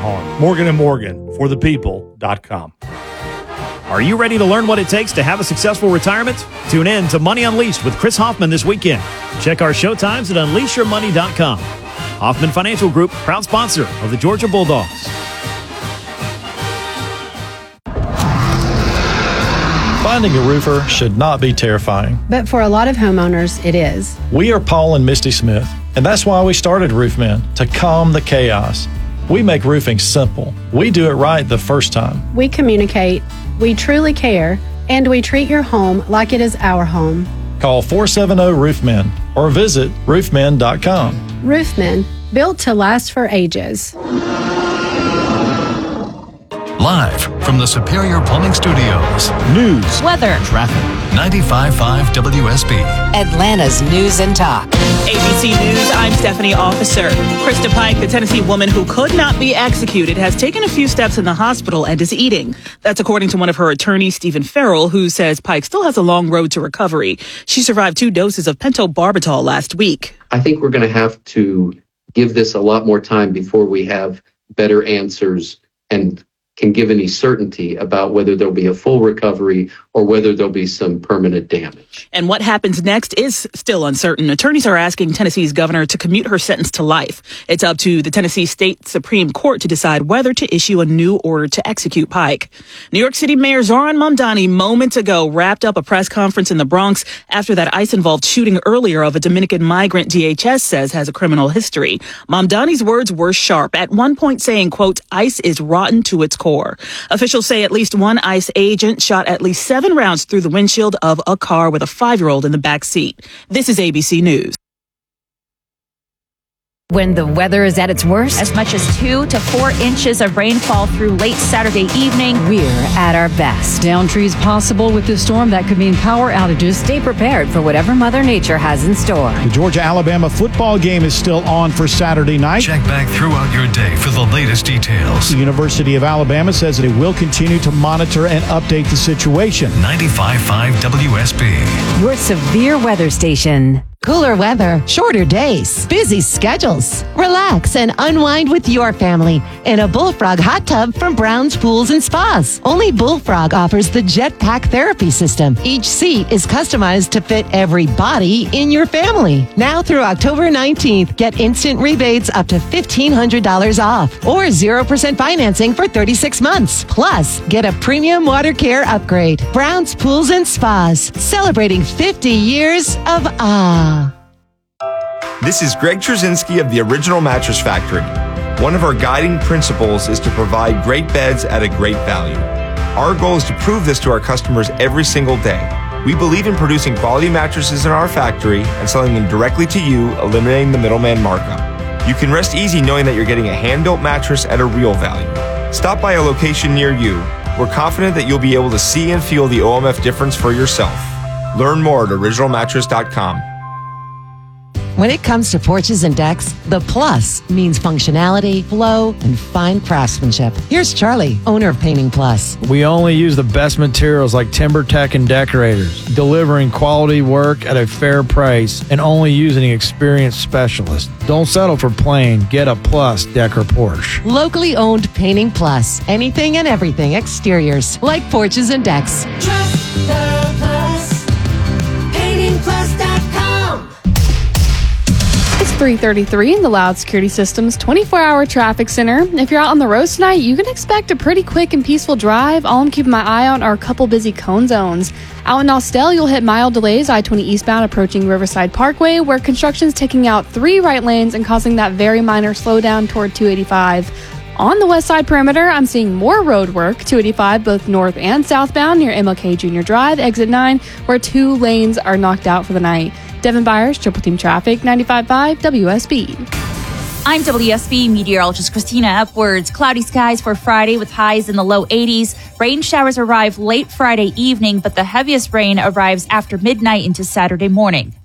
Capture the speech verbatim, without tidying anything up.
harm. Morgan and Morgan, for the people dot com. Are you ready to learn what it takes to have a successful retirement? Tune in to Money Unleashed with Chris Hoffman this weekend. Check our show times at unleash your money dot com. Hoffman Financial Group, proud sponsor of the Georgia Bulldogs. Finding a roofer should not be terrifying. But for a lot of homeowners, it is. We are Paul and Misty Smith, and that's why we started Roofmen, to calm the chaos. We make roofing simple. We do it right the first time. We communicate, we truly care, and we treat your home like it is our home. Call four seven zero Roofmen or visit roofmen dot com. Roofmen, built to last for ages. Live from the Superior Plumbing Studios. News, weather, traffic. ninety-five point five W S B. Atlanta's News and Talk. A B C News, I'm Stephanie Officer. Krista Pike, the Tennessee woman who could not be executed, has taken a few steps in the hospital and is eating. That's according to one of her attorneys, Stephen Farrell, who says Pike still has a long road to recovery. She survived two doses of pentobarbital last week. I think we're going to have to give this a lot more time before we have better answers and can give any certainty about whether there'll be a full recovery or whether there'll be some permanent damage. And what happens next is still uncertain. Attorneys are asking Tennessee's governor to commute her sentence to life. It's up to the Tennessee State Supreme Court to decide whether to issue a new order to execute Pike. New York City Mayor Zohran Mamdani moments ago wrapped up a press conference in the Bronx after that ICE-involved shooting earlier of a Dominican migrant D H S says has a criminal history. Mamdani's words were sharp, at one point saying, quote, ICE is rotten to its core. Officials say at least one ICE agent shot at least seven rounds through the windshield of a car with a five-year-old in the back seat. This is A B C News. When the weather is at its worst, as much as two to four inches of rainfall through late Saturday evening, we're at our best. Down trees possible with this storm that could mean power outages. Stay prepared for whatever Mother Nature has in store. The Georgia-Alabama football game is still on for Saturday night. Check back throughout your day for the latest details. The University of Alabama says that it will continue to monitor and update the situation. ninety-five point five W S B. Your severe weather station. Cooler weather, shorter days, busy schedules. Relax and unwind with your family in a Bullfrog hot tub from Brown's Pools and Spas. Only Bullfrog offers the Jetpack therapy system. Each seat is customized to fit every body in your family. Now through October nineteenth, get instant rebates up to fifteen hundred dollars off or zero percent financing for thirty-six months. Plus, get a premium water care upgrade. Brown's Pools and Spas, celebrating fifty years of ah. This is Greg Trzynski of the Original Mattress Factory. One of our guiding principles is to provide great beds at a great value. Our goal is to prove this to our customers every single day. We believe in producing quality mattresses in our factory and selling them directly to you, eliminating the middleman markup. You can rest easy knowing that you're getting a hand-built mattress at a real value. Stop by a location near you. We're confident that you'll be able to see and feel the O M F difference for yourself. Learn more at original mattress dot com. When it comes to porches and decks, the plus means functionality, flow, and fine craftsmanship. Here's Charlie, owner of Painting Plus. We only use the best materials like TimberTech and Decorators, delivering quality work at a fair price and only using experienced specialists. Don't settle for plain. Get a Plus deck or porch. Locally owned Painting Plus. Anything and everything exteriors, like porches and decks. Trust the Plus. painting plus dot com. It's three thirty-three in the Loud Security Systems twenty-four hour traffic center. If you're out on the road tonight, you can expect a pretty quick and peaceful drive. All I'm keeping my eye on are a couple busy cone zones. Out in Austell, you'll hit mild delays I twenty eastbound approaching Riverside Parkway, where construction's taking out three right lanes and causing that very minor slowdown toward two eighty-five. On the west side perimeter, I'm seeing more road work, two eighty-five both north and southbound near M L K Junior Drive, exit nine, where two lanes are knocked out for the night. Devin Byers, Triple Team Traffic, ninety-five point five W S B. I'm W S B meteorologist Christina Upwards. Cloudy skies for Friday with highs in the low eighties. Rain showers arrive late Friday evening, but the heaviest rain arrives after midnight into Saturday morning.